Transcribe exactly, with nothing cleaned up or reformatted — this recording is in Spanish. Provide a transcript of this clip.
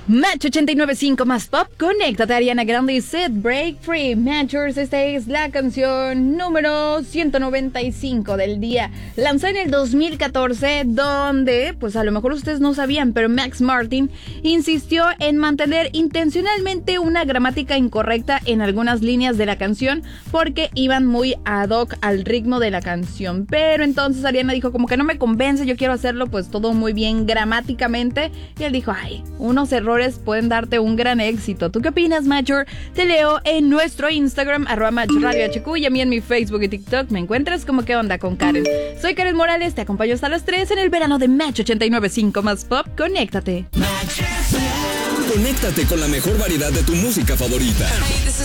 Match ochenta y nueve punto cinco más pop, conéctate. Ariana Grande y Set Break Free. Matchers, esta es la canción número ciento noventa y cinco del día. Lanzada en el dos mil catorce, donde, pues a lo mejor ustedes no sabían, pero Max Martin insistió en mantener intencionalmente una gramática incorrecta en algunas líneas de la canción porque iban muy ad hoc al ritmo de la canción. Pero entonces Ariana dijo como que no me convence, yo quiero hacerlo pues todo muy bien gramáticamente. Y él dijo, ay, unos errores pueden darte un gran éxito. ¿Tú qué opinas, Matcher? Te leo en nuestro Instagram, arroba Match Radio H Q, y a mí en mi Facebook y TikTok me encuentras como ¿Qué onda con Karen? Soy Karen Morales, te acompaño hasta las tres en el verano de Match ochenta y nueve punto cinco más pop. Conéctate. Conéctate con la mejor variedad de tu música favorita.